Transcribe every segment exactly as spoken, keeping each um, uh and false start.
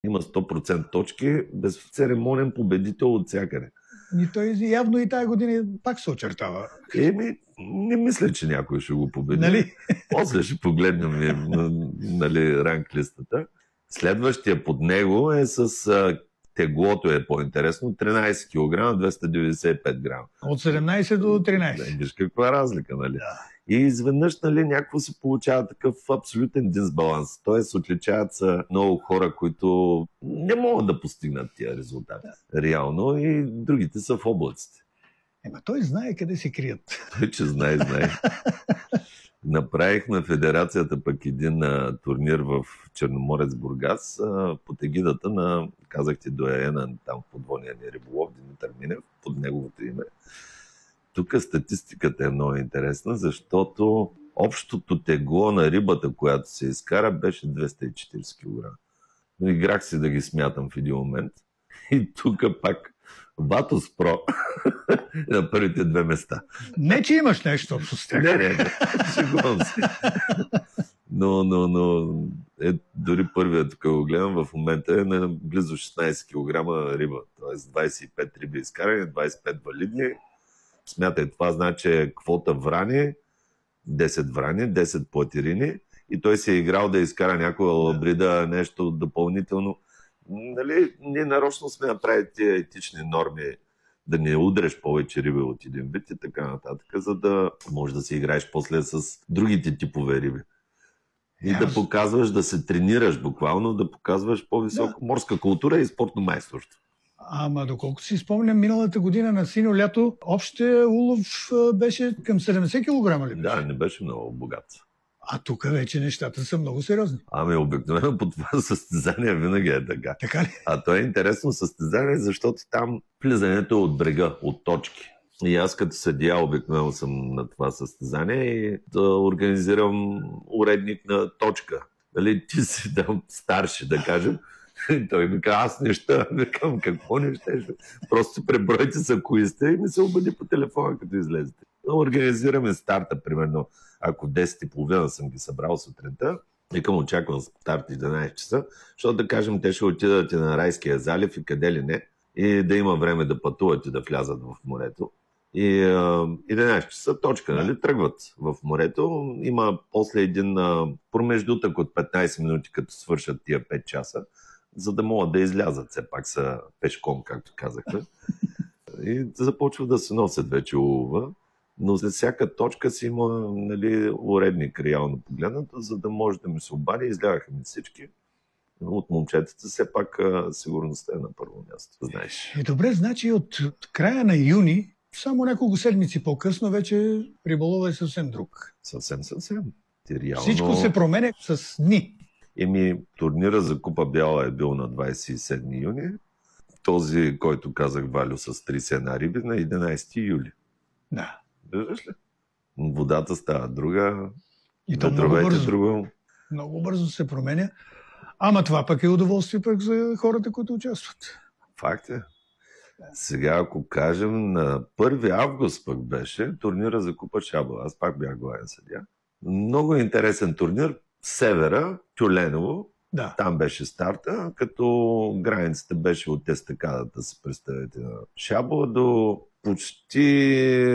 Има сто процента точки, безцеремонен победител от всякъде. И той явно и тая година пак се очертава. Еми, не мисля, че някой ще го победи. Нали? После ще погледнем нали, ранг листата. Следващия под него е с а, теглото е по-интересно. тринайсет килограма, двеста деветдесет и пет грама. От седемнайсет до тринайсет. Виж каква разлика, нали? Да. И изведнъж, нали, някакво се получава такъв абсолютен дисбаланс. Тоест, отличават се много хора, които не могат да постигнат тия резултати. Да. Реално и другите са в облаците. Ема той знае къде се крият. Той, че знае, знае. Направихме федерацията пък един а, турнир в Черноморец Бургас а, под егидата на, казахте, дояена там в подводния ни риболов, Димитър Минев, под неговото име. Тук статистиката е много интересна, защото общото тегло на рибата, която се изкара, беше двеста и четирийсет килограма. Но играх си да ги смятам в един момент. И тук пак Ватос Про на първите две места. Не, че имаш нещо общо с тях. Не, не, не. Шегувам се. Но, но, но е, дори първият тук го гледам, в момента е на близо шестнайсет килограма риба. Тоест двайсет и пет риби изкарани, двайсет и пет валидни. Смятай, това значи квота врани, десет врани, десет платирини и той се е играл да изкара някоя лабрида, нещо допълнително. Нали, ние нарочно сме направили тия етични норми да не удреш повече риби от един вид и така нататък, за да можеш да си играеш после с другите типове риби. И да показваш, да се тренираш буквално, да показваш по-висока да. Морска култура и спортно майсторство. Ама доколко си спомням, миналата година на синьо лято, общия улов беше към седемдесет килограма ли беше? Да, не беше много богат. А тук вече нещата са много сериозни. Ами обикновено по това състезание винаги е така. Така ли? А то е интересно състезание, защото там влизането е от брега, от точки. И аз като съдия обикновено съм на това състезание и да организирам уредник на точка. Дали ти си там старши, да кажем. И той ми казва, аз неща, викам, какво неща? Просто пребройте са кои сте и ми се обади по телефона, като излезете. Организираме старта, примерно, ако десет и половина съм ги събрал сутринта, викам, очаквам старт единайсет часа, защото да кажем, те ще отидат на Райския залив и къде ли не, и да има време да пътуват и да влязат в морето. И а, единайсет часа точка, нали, тръгват в морето. Има после един а, промеждутък от петнайсет минути, като свършат тия пет часа, за да могат да излязат, все пак са пешком, както казахме. И започва да се носят вече улова. Но за всяка точка си има, нали, уредник, реално погледнато, за да може да ми се обади. Излягаха ми всички. От момчетата все пак сигурността е на първо място, знаеш. Е, добре, значи от края на юни, само няколко седмици по-късно, вече риболова е съвсем друг. Съвсем, съвсем. Ти реално... Всичко се променя с дни. Еми, турнира за Купа Бяла е бил на двайсет и седми юни. Този, който казах, Валю, с три сена риби, на единайсети юли. Да. Виждаш ли? Водата става друга, и то много бързо. друго. Много бързо се променя. Ама това пък е удоволствие пък за хората, които участват. Факт е. Сега, ако кажем, на първи август пък беше турнира за Купа Шабла. Аз пак бях главен съдия. Много интересен турнир. Севера, Тюленово. Да. Там беше старта, като границата беше от естакадата, се представете, на Шабла до почти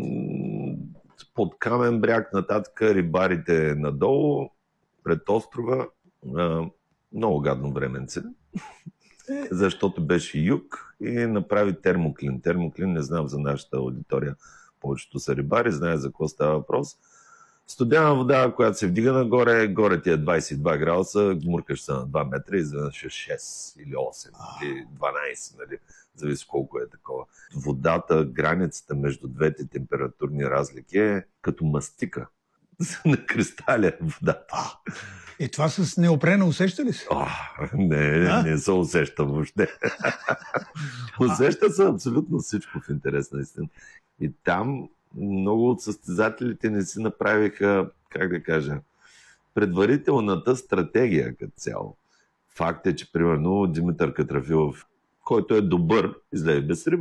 под Камен бряг, нататък рибарите надолу, пред острова. Много гадно временце, защото беше юг и направи термоклин. Термоклин, не знам за нашата аудитория, повечето са рибари, знае за какво става въпрос. Студена вода, която се вдига нагоре, горе ти е двайсет и два градуса, гмуркаш се на два метра и изведнъж е шест или осем или дванайсет, нали? Зависи колко е такова. Водата, границата между двете температурни разлики е като мастика на кристаля водата. И това с неопрена усеща ли се? О, не, а? не се усеща въобще. Усеща се абсолютно всичко в интерес на истина. И там много от състезателите не си направиха, как да кажа, предварителната стратегия като цяло. Факт е, че примерно Димитър Катрафилов, който е добър, излезе без риба.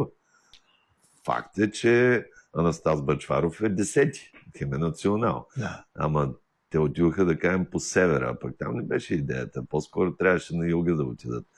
Факт е, че Анастас Бачваров е десети. Тим е национал. Да. Ама Те отидоха, да кажем, по севера, а пък там не беше идеята. По-скоро трябваше на юга да отидат.